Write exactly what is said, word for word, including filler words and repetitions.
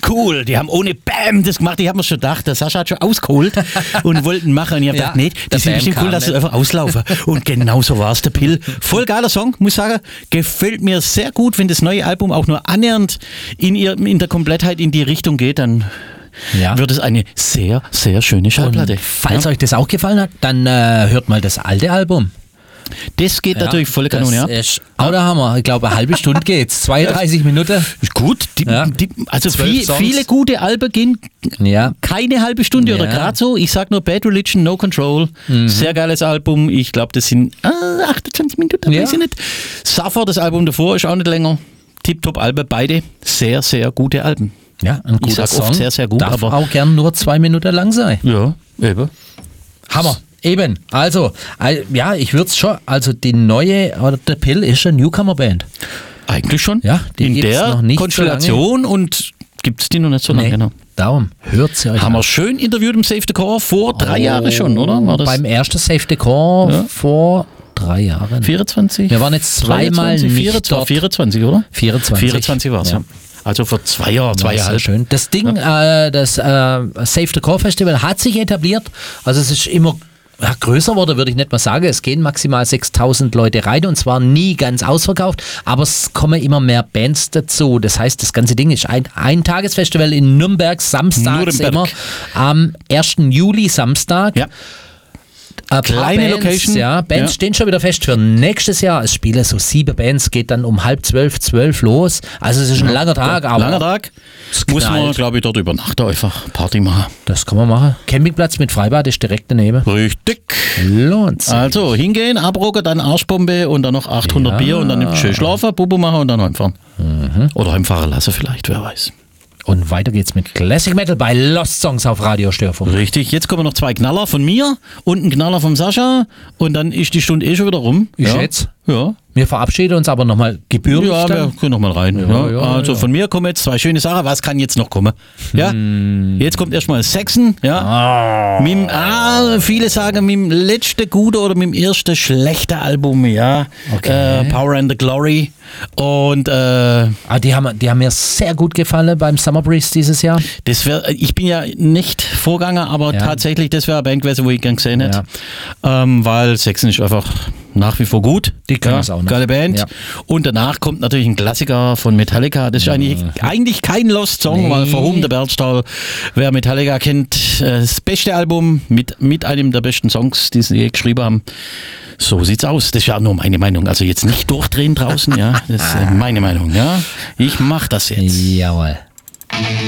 cool, die haben ohne Bam das gemacht, ich habe mir schon gedacht, der Sascha hat schon ausgeholt und wollten machen und ich habe Ja, gedacht, nee, der das ist Bam bestimmt cool, kam dass sie nicht. einfach auslaufen. Und genau so war es, der Pill. Voll geiler Song, muss ich sagen, gefällt mir sehr gut, wenn das neue Album auch nur annähernd in, ihr, in der Komplettheit in die Richtung geht, dann Ja. wird es eine sehr, sehr schöne Schallplatte. Und falls ja. euch das auch gefallen hat, dann äh, hört mal das alte Album. Das geht natürlich volle Kanone, ja. Das ist auch der Hammer. Ich glaube, eine halbe Stunde geht's. zweiunddreißig Minuten. Ist gut. Die, Ja. die, also Zwölf viel, Songs. viele gute Alben gehen Ja. keine halbe Stunde Ja. oder gerade so. Ich sag nur Bad Religion, No Control. Sehr geiles Album. Ich glaube, das sind äh, achtundzwanzig Minuten, Ja. weiß ich nicht. Suffer, das Album davor, ist auch nicht länger. Tip-Top-Alben, beide sehr, sehr gute Alben. Ja, ein guter sag Song. oft sehr, sehr gut, Darf aber- auch gern nur zwei Minuten lang sein. Ja, eben. Hammer. Eben. Also, äh, ja, ich würde es schon. Also, die neue, oder The Pill ist eine Newcomer-Band. Eigentlich schon. Ja, die in gibt's der noch nicht so Konstellation und gibt es die noch nicht so lange. Nee, Genau. darum hört sie euch Haben an. wir schön interviewt im Save the Core vor drei Jahren schon, oder? War das Beim ersten Save the Core Ja. vor drei Jahren. vierundzwanzig? Wir waren jetzt zweimal dreiundzwanzig, nicht vierundzwanzig, dort. vierundzwanzig, oder? vierundzwanzig. vierundzwanzig war es, ja. Ja. Also vor zwei Jahren, Sehr zweieinhalb. schön. Das Ding, äh, das äh, Save the Core Festival hat sich etabliert. Also es ist immer ja, größer wurde, würde ich nicht mal sagen. Es gehen maximal sechstausend Leute rein und zwar nie ganz ausverkauft, aber es kommen immer mehr Bands dazu. Das heißt, das ganze Ding ist ein, ein Tagesfestival in Nürnberg, samstags Nürnberg. immer am ersten Juli, Samstag. Ja. Ein paar Kleine Bands, Location. Ja, Bands Ja. stehen schon wieder fest für nächstes Jahr. Es spielen so sieben Bands, geht dann um halb zwölf, zwölf los. Also es ist ein langer Tag, aber Langer Tag. es Muss man, knallt. glaube ich, dort übernachten, einfach Party machen. Das kann man machen. Campingplatz mit Freibad ist direkt daneben. Richtig. Lohnt's. Also hingehen, abrocken, dann Arschbombe und dann noch achthundert Ja. Bier und dann schön schlafen, Bubu machen und dann heimfahren. Oder heimfahren lassen vielleicht, wer weiß. Und weiter geht's mit Classic Metal bei Lost Songs auf Radio Störfunk. Richtig, jetzt kommen noch zwei Knaller von mir und ein Knaller vom Sascha und dann ist die Stunde eh schon wieder rum. Ich ja. schätze. Ja. Wir verabschieden uns aber nochmal gebührlich. Ja, wir dann. können noch mal rein. Ja, ja, also ja. von mir kommen jetzt zwei schöne Sachen. Was kann jetzt noch kommen? Ja? Jetzt kommt erstmal Saxon. Ja? Ah. Mit dem, ah, viele sagen mit dem letzten gute oder mit dem ersten schlechten Album. Ja? Okay. Äh, Power and the Glory. Und äh, Ah, die, haben, die haben mir sehr gut gefallen beim Summer Breeze dieses Jahr. das wär, ich bin ja nicht Vorganger, aber Ja. tatsächlich, das wäre eine Band gewesen, wo ich gern gesehen hätte. Ja. Ähm, weil Saxon ist einfach nach wie vor gut. Die können es auch noch. Geile Band. Ja. Und danach kommt natürlich ein Klassiker von Metallica. Das ist eigentlich, eigentlich kein Lost Song, Nee. weil For Whom the Bell Tolls, wer Metallica kennt, äh, das beste Album mit, mit einem der besten Songs, die sie je geschrieben haben. So sieht's aus. Das ist ja nur meine Meinung. Also jetzt nicht durchdrehen draußen, ja. Das ist äh, meine Meinung, ja. Ich mach das jetzt. Jawohl.